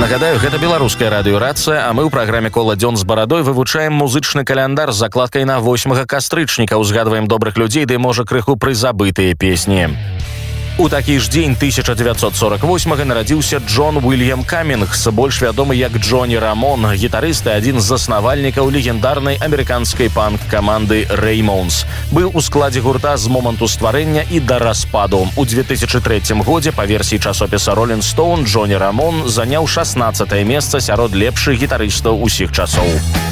Нагадаю, гэта беларуская радыёрацыя, а мы ў праграме «Кола дзён з барадой» вывучаем музычны каляндар з закладкай на 8 кастрычніка, узгадваем добрых людзей, ды можа крыху прызабытыя песні. У такі ж дзень 1948 нарадзіўся Джон Уильям Каммінгс, больш вядомы як Джоні Рамон, гітарыст і адзін з заснавальнікаў легендарнай амерыканскай панк-каманды Реймондс. Быў у складзе гурта з моманту стварэння і да распаду. У 2003 годзе па версіі часопіса Rolling Stone Джоні Рамон заняў 16-е месца сярод лепшых гітарыстаў усіх часоў.